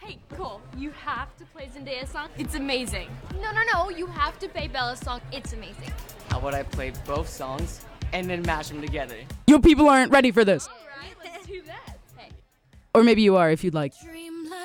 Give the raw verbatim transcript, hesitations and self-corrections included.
Hey, Cole, you have to play Zendaya's song. It's amazing. No, no, no. You have to play Bella's song. It's amazing. How would I play both songs and then mash them together? You people aren't ready for this. All right, let's do that. Hey. Or maybe you are if you'd like. Dream